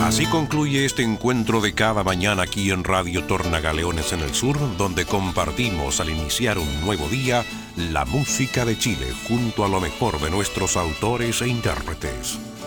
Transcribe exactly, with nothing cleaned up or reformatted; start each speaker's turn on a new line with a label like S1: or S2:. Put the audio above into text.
S1: Así concluye este encuentro de cada mañana aquí en Radio Tornagaleones en el Sur, donde compartimos al iniciar un nuevo día la música de Chile junto a lo mejor de nuestros autores e intérpretes.